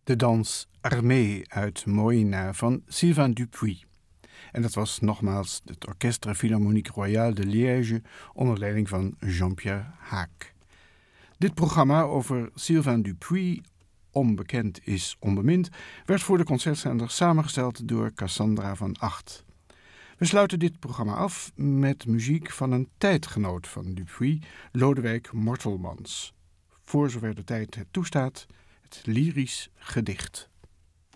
de dans Armée uit Moïna van Sylvain Dupuis. En dat was nogmaals het Orchestre Philharmonique Royale de Liège onder leiding van Jean-Pierre Haak. Dit programma over Sylvain Dupuis, onbekend is onbemind, werd voor de concertzender samengesteld door Cassandra van Acht. We sluiten dit programma af met muziek van een tijdgenoot van Dupuis, Lodewijk Mortelmans. Voor zover de tijd het toestaat, het lyrisch gedicht.